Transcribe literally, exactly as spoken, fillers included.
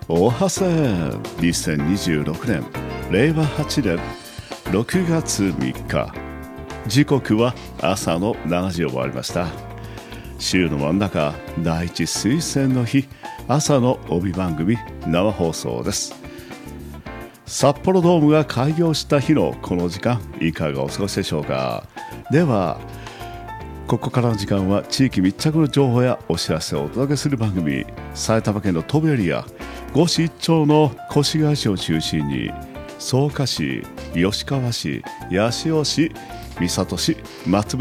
おはせにせんにじゅうろくねんれいわはちねんろくがつみっか、時刻は朝のしちじを回りました。週の真ん中、第一水星の日、朝の帯番組生放送です。札幌ドームが開業した日のこの時間、いかがお過ごしでしょうか。ではここからの時間は地域密着の情報やお知らせをお届けする番組、埼玉県の東部エリア五市一町の越谷市を中心に草加市、吉川市、八潮市、三郷市、松伏